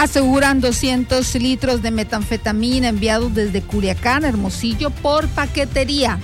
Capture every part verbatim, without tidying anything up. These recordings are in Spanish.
Aseguran doscientos litros de metanfetamina enviados desde Culiacán a Hermosillo por paquetería.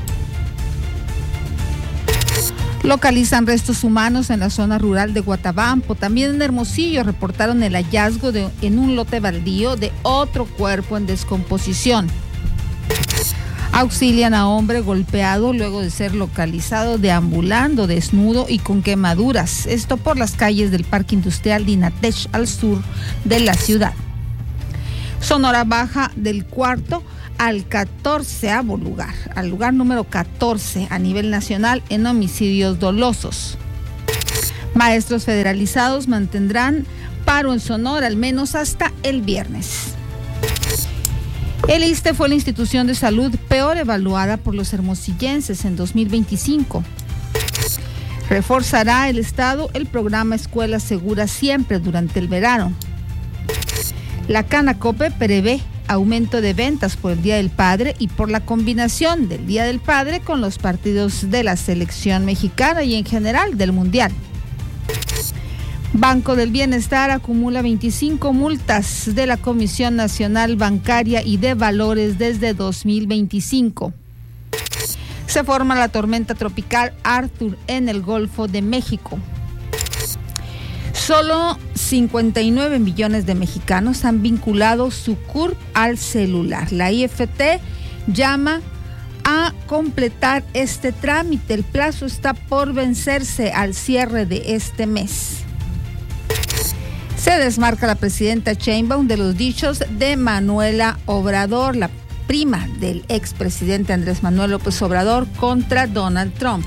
Localizan restos humanos en la zona rural de Guatabampo. También en Hermosillo reportaron el hallazgo de, en un lote baldío de otro cuerpo en descomposición. Auxilian a hombre golpeado luego de ser localizado deambulando desnudo y con quemaduras. Esto por las calles del Parque Industrial Dinatech al sur de la ciudad. Sonora baja del cuarto al catorceavo lugar, al lugar número catorce a nivel nacional en homicidios dolosos. Maestros federalizados mantendrán paro en Sonora al menos hasta el viernes. El ISSSTE fue la institución de salud peor evaluada por los hermosillenses en dos mil veinticinco. Reforzará el Estado el programa Escuela Segura Siempre durante el verano. La Canacope prevé aumento de ventas por el Día del Padre y por la combinación del Día del Padre con los partidos de la selección mexicana y en general del Mundial. Banco del Bienestar acumula veinticinco multas de la Comisión Nacional Bancaria y de Valores desde dos mil veinticinco. Se forma la tormenta tropical Arthur en el Golfo de México. Solo cincuenta y nueve millones de mexicanos han vinculado su C U R P al celular. La I F T llama a completar este trámite. El plazo está por vencerse al cierre de este mes. Se desmarca la presidenta Sheinbaum de los dichos de Manuela Obrador, la prima del expresidente Andrés Manuel López Obrador, contra Donald Trump.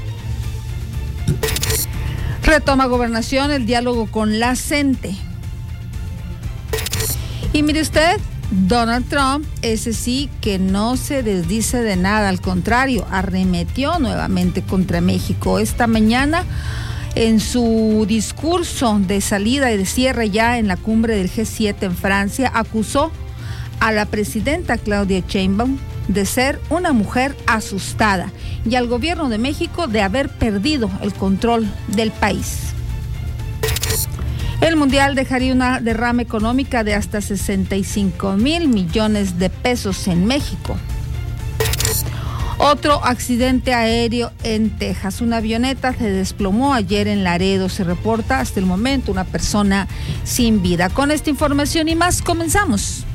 Retoma Gobernación el diálogo con la CENTE. Y mire usted, Donald Trump, ese sí que no se desdice de nada, al contrario, arremetió nuevamente contra México. Esta mañana, en su discurso de salida y de cierre ya en la cumbre del G siete en Francia, acusó a la presidenta Claudia Sheinbaum de ser una mujer asustada y al gobierno de México de haber perdido el control del país. El Mundial dejaría una derrama económica de hasta sesenta y cinco mil millones de pesos en México. Otro accidente aéreo en Texas. Una avioneta se desplomó ayer en Laredo. Se reporta hasta el momento una persona sin vida. Con esta información y más, comenzamos.